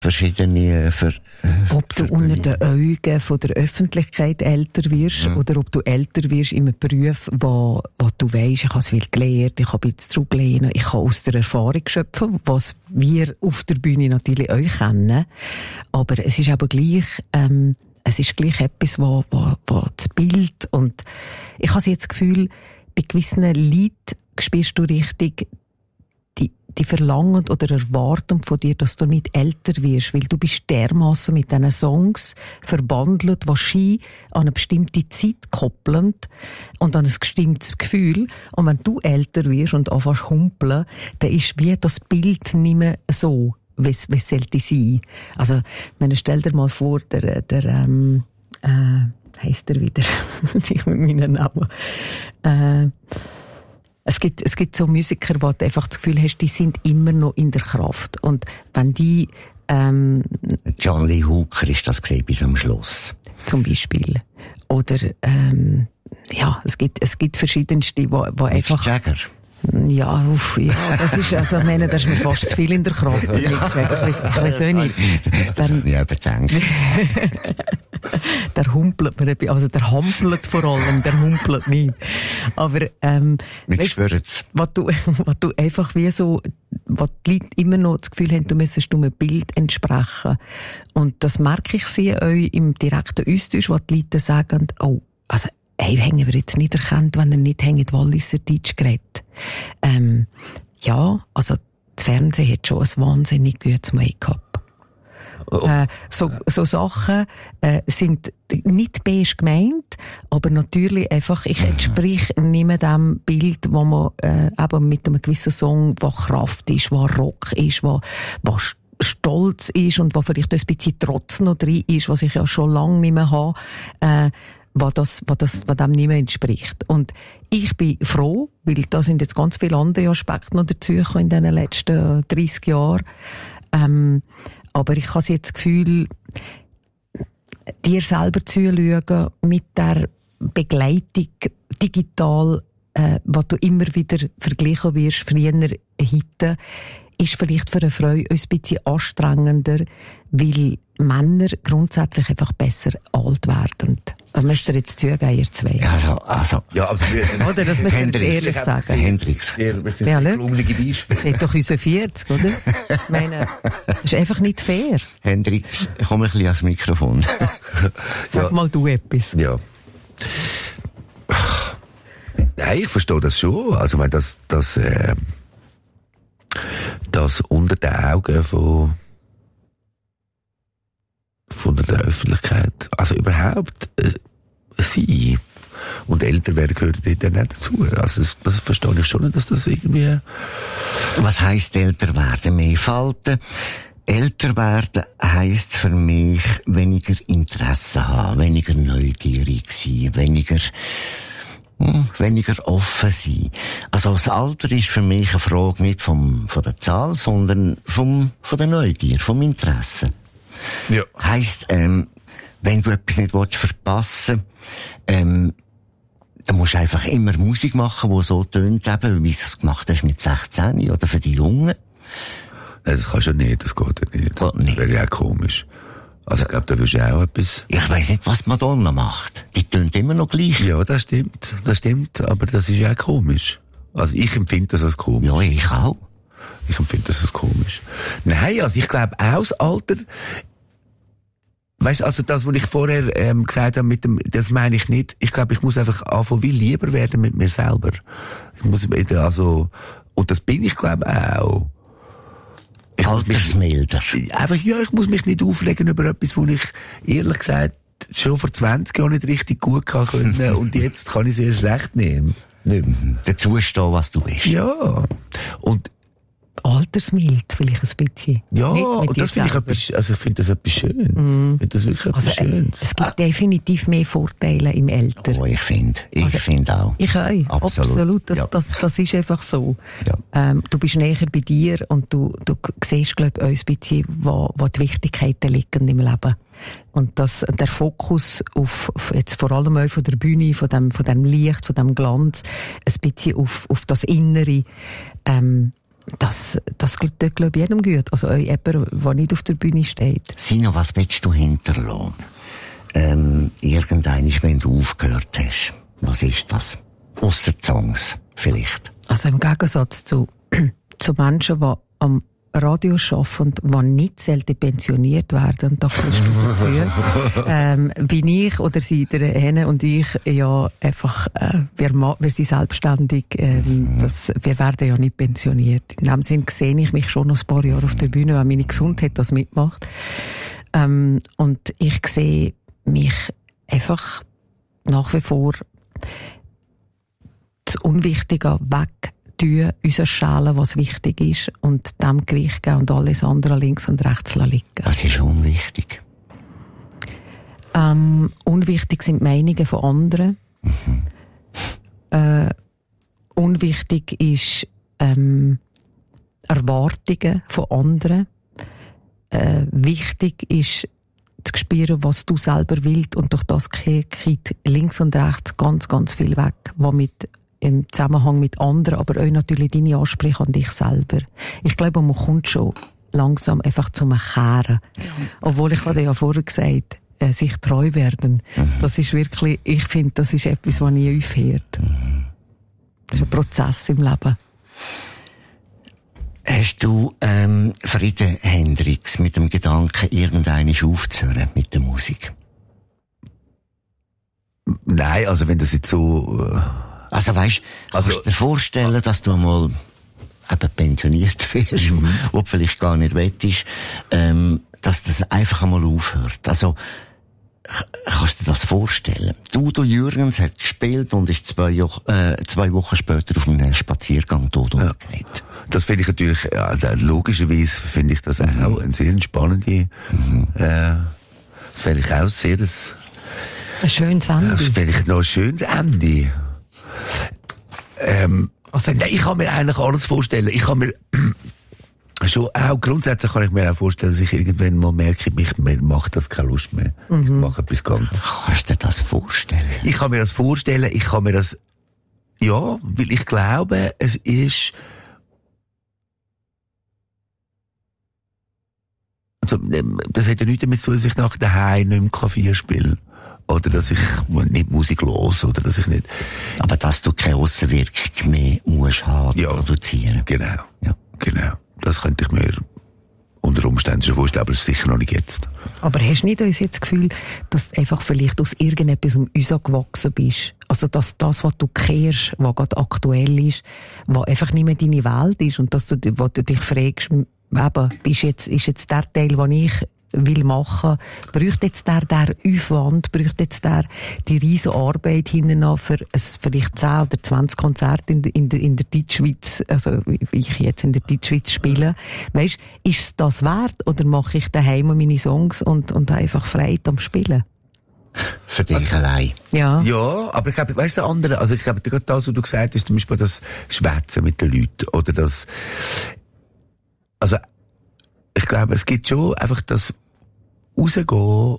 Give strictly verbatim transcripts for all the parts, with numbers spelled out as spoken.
verschiedene Ver, äh, ob du unter den Augen von der Öffentlichkeit älter wirst, mhm. oder ob du älter wirst in einem Beruf, wo, wo du weisst, ich habe viel gelernt, ich habe jetzt zurückgelehnt, ich kann aus der Erfahrung schöpfen, was wir auf der Bühne natürlich euch kennen. Aber es ist aber gleich, ähm, es ist gleich etwas, wo, wo, wo das Bild, und ich habe jetzt das Gefühl, bei gewissen Leuten spürst du richtig, die, die verlangen oder erwarten von dir, dass du nicht älter wirst, weil du bist dermassen mit diesen Songs verbandelt, die Ski an eine bestimmte Zeit koppeln und an ein bestimmtes Gefühl. Und wenn du älter wirst und anfängst zu humpeln, dann ist wie das Bild nicht mehr so, wie es sollte sein. Also, wenn, stell dir mal vor, der, der ähm, äh, heisst er wieder, ich mit meinen Namen, äh, Es gibt, es gibt so Musiker, wo du einfach das Gefühl hast, die sind immer noch in der Kraft. Und wenn die, ähm, John Lee Hooker ist das gesehen bis am Schluss. Zum Beispiel. Oder, ähm, ja, es gibt, es gibt verschiedenste, wo, wo einfach, Jagger. Ja, uff, ja, das ist, also, ich meine, das ist mir fast zu viel in der Kraft. Ja. Ich weiss, ich weiss auch nicht. Das habe ich überdenkt. Der humpelt mir, also der hampelt vor allem, der humpelt nicht. Aber, ähm, ich schwör's. Was du, was du einfach wie so, was die Leute immer noch das Gefühl haben, du müsstest einem Bild entsprechen. Und das merke ich sie euch im direkten Austausch, wo die Leute sagen, oh, also, hey, hängen wir jetzt nicht erkannt, wenn er nicht hängt, Walliser Deutsch geredet. Ähm, ja, also, das Fernsehen hat schon ein wahnsinnig gutes Make-up. Oh. Äh, so, so Sachen äh, sind nicht best gemeint, aber natürlich einfach, ich entsprich nicht mehr dem Bild, wo man äh, eben mit einem gewissen Song, wo Kraft ist, wo Rock ist, wo, wo Stolz ist und wo vielleicht ein bisschen Trotz noch drin ist, was ich ja schon lange nicht mehr habe, äh, was das, was das, was dem nicht mehr entspricht. Und ich bin froh, weil da sind jetzt ganz viele andere Aspekte noch dazugekommen in den letzten dreissig Jahren. Ähm, aber ich habe jetzt das Gefühl, dir selber zuschauen mit der Begleitung digital, äh, was du immer wieder vergleichen wirst, früher heute, ist vielleicht für eine Frau ein bisschen anstrengender, weil Männer grundsätzlich einfach besser alt werden. Das müsst ihr jetzt zugeben, ihr zwei. Also, also. Ja, aber wir, oder? Das müsst ihr jetzt ehrlich sagen. Hendrix. Wir sind ja, blumige Beispiele. Das ist doch unser vierzig, oder? Ich meine, das ist einfach nicht fair. Hendrix, komm ein bisschen ans Mikrofon. Sag ja. mal du etwas. Ja. Nein, ich verstehe das schon. Also, wenn das, das, äh, das unter den Augen von, von der Öffentlichkeit, also überhaupt, äh, sie und älter werden gehört dort nicht dazu. Also, das, das verstehe ich schon, dass das irgendwie... Was heisst älter werden? Mehr Falten? Älter werden heisst für mich weniger Interesse haben, weniger neugierig sein, weniger, hm, weniger offen sein. Also das Alter ist für mich eine Frage nicht vom, von der Zahl, sondern vom, von der Neugier, vom Interesse. Ja. Heisst, ähm, wenn du etwas nicht willst verpassen, ähm, dann musst du einfach immer Musik machen, die so tönt, eben, wie du es gemacht hast mit sechzehn oder für die Jungen. Das kannst du nicht, das geht ja nicht. Geht nicht. Das wäre ja auch komisch. Also ich glaube, da wirst du auch etwas... Ich weiss nicht, was Madonna macht. Die tönt immer noch gleich. Ja, das stimmt, das stimmt, aber das ist ja auch komisch. Also ich empfinde das als komisch. Ja, ich auch. Ich empfinde das als komisch. Nein, also ich glaube auch das Alter... Weißt, also das, was ich vorher ähm, gesagt habe, mit dem, das meine ich nicht. Ich glaube, ich muss einfach anfangen, wie lieber werden mit mir selber. Ich muss, also, und das bin ich, glaube auch. Ich Altersmilder. Mich, einfach, ja, ich muss mich nicht aufregen über etwas, wo ich, ehrlich gesagt, schon vor zwanzig Jahren nicht richtig gut kann können, und jetzt kann ich es erst recht nehmen. Dazu stehen, was du bist. Ja. Und, altersmild, vielleicht ein bisschen. Ja, und das finde ich etwas, also ich finde das etwas Schönes. Mm. Ich finde das wirklich etwas also, Schönes. Es gibt ah. definitiv mehr Vorteile im Alter. Oh, ich finde, ich also, finde auch. Ich auch, absolut. absolut. Das, ja. das, das ist einfach so. Ja. Ähm, du bist näher bei dir und du, du siehst, glaube ich, ein bisschen, wo, wo die Wichtigkeiten liegen im Leben. Und das, der Fokus auf, auf jetzt vor allem auch von der Bühne, von dem, von dem Licht, von dem Glanz, ein bisschen auf, auf das Innere, ähm, das, das tut, glaube ich, jedem gut. Also jemand, der nicht auf der Bühne steht. Sina, was willst du hinterlassen? Ähm, irgendwann, wenn du aufgehört hast. Was ist das? Ausser Songs, vielleicht. Also im Gegensatz zu, zu Menschen, die am Radio arbeiten, die nicht selten pensioniert werden, und da kommst du dazu, ähm, bin ich oder sie, der Henne und ich, ja einfach, äh, wir, wir sind selbstständig, ähm, das, wir werden ja nicht pensioniert. In dem Sinn sehe ich mich schon noch ein paar Jahre auf der Bühne, weil meine Gesundheit das mitmacht. Ähm, und ich sehe mich einfach nach wie vor das Unwichtige weg tun, unsere Schalen, was wichtig ist, und dem Gewicht geben und alles andere links und rechts liegen. Was ist unwichtig? Ähm, unwichtig sind die Meinungen von anderen. Mhm. Äh, unwichtig ist ähm, Erwartungen von anderen. Äh, wichtig ist zu spüren, was du selber willst, und durch das geht links und rechts ganz, ganz viel weg, was mit im Zusammenhang mit anderen, aber auch natürlich deine Ansprüche an dich selber. Ich glaube, man kommt schon langsam einfach zum Kehren. Ja. Obwohl, ich hatte ja vorher gesagt, äh, sich treu werden. Mhm. Das ist wirklich, ich finde, das ist etwas, was nie aufhört. Mhm. Das ist ein Prozess im Leben. Hast du ähm, Friede Hendricks mit dem Gedanken, irgendwann aufzuhören mit der Musik? Nein, also wenn das jetzt so... Äh Also weisst, also, kannst du dir vorstellen, dass du einmal eben pensioniert wirst, mhm. wo du vielleicht gar nicht wettest, ähm, dass das einfach einmal aufhört. Also, kannst du dir das vorstellen? Udo Jürgens hat gespielt und ist zwei, jo- äh, zwei Wochen später auf einem Spaziergang tot ja. umgekehrt. Das finde ich natürlich, ja, logischerweise finde ich das mhm. auch ein sehr spannende, mhm. äh, das finde ich auch sehr ein, ein schönes Ende. Das finde ich noch ein schönes Ende. Ähm, also, nein, ich kann mir eigentlich alles vorstellen. Ich kann mir schon auch grundsätzlich kann ich mir auch vorstellen, dass ich irgendwann mal merke, mich, mir macht das keine Lust mehr. Mhm. Ich mache etwas ganz. Kannst du dir das vorstellen? Ich kann mir das vorstellen. Ich kann mir das, ja, weil ich glaube, es ist, also, das hat ja nichts damit zu tun, dass ich nach daheim nicht mehr Klavier spiele. Oder dass ich nicht Musik los oder dass ich nicht... Aber dass du keine Aussenwirkung mehr musst haben, ja, produzieren. Genau, ja, genau. Das könnte ich mir unter Umständen schon vorstellen, aber sicher noch nicht jetzt. Aber hast du nicht uns jetzt das Gefühl, dass du einfach vielleicht aus irgendetwas um uns gewachsen bist? Also, dass das, was du kehrst, was gerade aktuell ist, was einfach nicht mehr deine Welt ist, und dass du, wo du dich fragst, eben, bist jetzt, ist jetzt der Teil, den ich will machen, bräuchte jetzt der, der Aufwand, bräuchte jetzt der die riesen Arbeit hinten für ein, vielleicht zehn oder zwanzig Konzerte in, in der, in der Deutschschweiz, also wie ich jetzt in der Deutschschweiz spiele. Weisst, ist es das wert, oder mache ich daheim meine Songs und, und einfach Freude am Spielen? Für dich also, allein. Ja. Ja, aber ich glaube, weißt du, andere, also ich glaube, gerade das, was du gesagt hast, zum Beispiel das Schwätzen mit den Leuten, oder das, also, ich glaube, es gibt schon einfach das rausgehen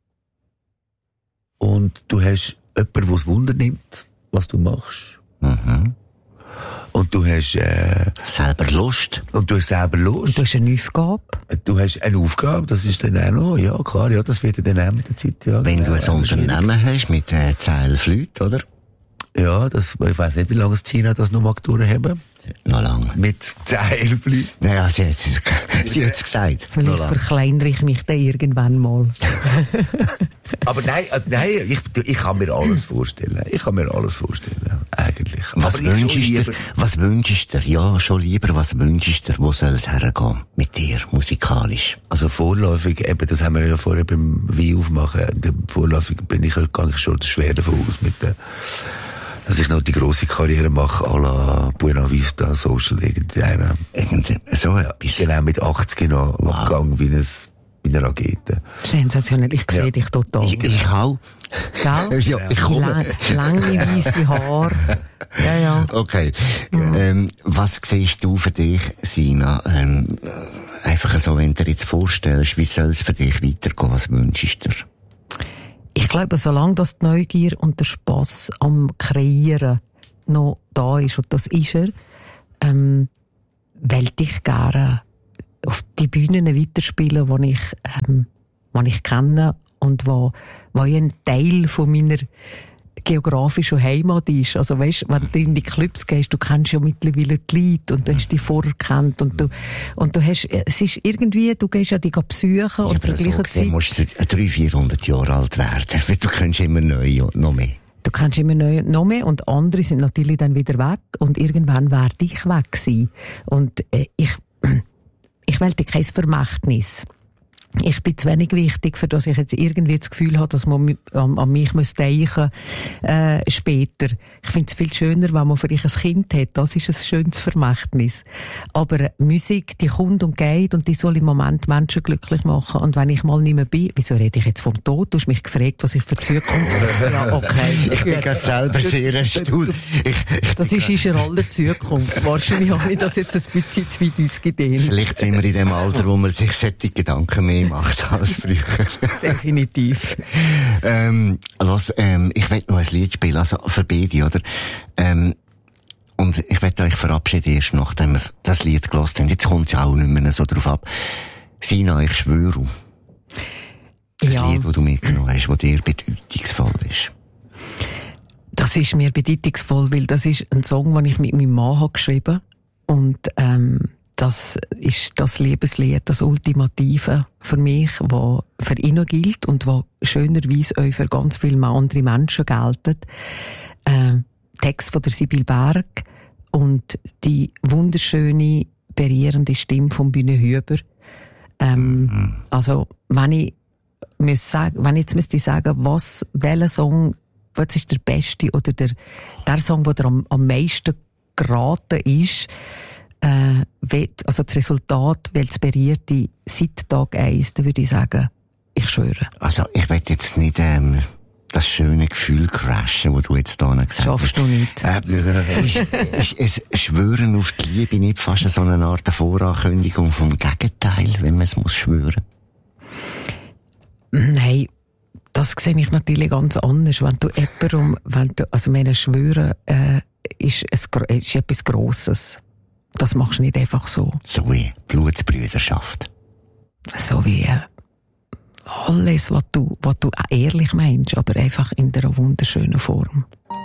und du hast jemanden, der es Wunder nimmt, was du machst. Mhm. Und du hast äh, selber Lust. Und du hast selber Lust. Und du hast eine Aufgabe. Du hast eine Aufgabe, das ist dann auch noch, ja klar, ja, das wird dann auch mit der Zeit. Ja, wenn genau, du ein Unternehmen hast mit äh, zehn Leuten, oder? Ja, das, ich weiss nicht, wie lange China das noch mag durchhaben. Noch lange. Mit zehn Leuten. Naja, sie hat sie hat's gesagt. Vielleicht verkleinere ich mich dann irgendwann mal. Aber nein, nein, ich, ich kann mir alles vorstellen. Ich kann mir alles vorstellen, eigentlich. Was wünschst du dir? Was wünschst du dir? Ja, schon lieber, was wünschst du dir? Wo soll es hergehen? Mit dir, musikalisch? Also vorläufig, eben, das haben wir ja vorher beim Wein aufmachen. Vorläufig bin ich, gehe ich schon schwer davon aus, mit der, dass ich noch die grosse Karriere mache, à la Buena Vista Social, irgendeiner. Irgend so etwas. Genau, mit achtzig noch wow. Abgang wie ein, wie eine Rakete. Sensationell, ich sehe ja. dich total. Ich, ich auch. Gell? Ja, ich komme. Lang, lange, weisse Haare. Ja, ja. Okay. Mhm. Ähm, was siehst du für dich, Sina? Ähm, einfach so, wenn du dir jetzt vorstellst, wie soll es für dich weitergehen? Was wünschst du dir? Ich glaube, solange das die Neugier und der Spass am Kreieren noch da ist, und das ist er, ähm, weil ich gerne auf die Bühnen weiterspielen, die ich, ähm, die ich kenne und wo, wo ein Teil von meiner geografischen Heimat ist. Also weißt, wenn du in die Clubs gehst, du kennst ja mittlerweile die Leute und du hast die vorher gekannt und du, und du hast, es ist irgendwie, du gehst ja die besuchen und ja, zur gleichen Zeit. Du musst dreihundert, vierhundert Jahre alt werden, weil du kennst immer neu und noch mehr. Du kennst immer neu noch mehr und andere sind natürlich dann wieder weg und irgendwann werde ich weg sein. Und äh, ich, ich wollte kein Vermächtnis. Ich bin zu wenig wichtig, für dass ich jetzt irgendwie das Gefühl habe, dass man an, an mich denken muss, äh, später. Ich finde es viel schöner, wenn man vielleicht ein Kind hat. Das ist ein schönes Vermächtnis. Aber Musik, die kommt und geht und die soll im Moment Menschen glücklich machen. Und wenn ich mal nicht mehr bin, wieso rede ich jetzt vom Tod? Du hast mich gefragt, was ich für Zukunft ja, okay. Ich bin gerade selber sehr erstaunt. Das ist in der aller Zukunft. Wahrscheinlich habe ich das jetzt ein bisschen zu weit ausgedehnt. Vielleicht sind wir in dem Alter, wo man sich solche Gedanken mehr macht als früher. Definitiv. ähm, los, ähm, ich will noch ein Lied spielen, also für beide, oder? Ähm, und ich will euch verabschieden erst, nachdem wir das Lied gehört haben. Jetzt kommt es ja auch nicht mehr so drauf ab. Sina, ich schwöre. Das ja. Lied, das du mitgenommen hast, das dir bedeutungsvoll ist. Das ist mir bedeutungsvoll, weil das ist ein Song, den ich mit meinem Mann habe geschrieben habe. Und, ähm, das ist das Liebeslied, das Ultimative für mich, das für ihn gilt und das schönerweise auch für ganz viele andere Menschen gilt. Äh, Text von der Sibyl Berg und die wunderschöne, berührende Stimme von Bühne Hüber. Ähm, mhm. Also, wenn ich, muss sagen, wenn ich jetzt müsste sagen, was, welcher Song, was ist der beste oder der, der Song, der am, am meisten geraten ist, Äh, also das Resultat, weil es berührte seit Tag eins, dann würde ich sagen, ich schwöre. Also ich will jetzt nicht ähm, das schöne Gefühl crashen, das du jetzt da gesagt hast. Schaffst du nicht. Äh, ist, ist, ist Schwören auf die Liebe nicht fast so eine Art Vorankündigung vom Gegenteil, wenn man es muss schwören? Nein, das sehe ich natürlich ganz anders. Wenn du jemandem, wenn du, also meine Schwören äh, ist, es, ist etwas Grosses. Das machst du nicht einfach so. So wie Blutsbrüderschaft. So wie äh, alles, was du, was du ehrlich meinst, aber einfach in einer wunderschönen Form.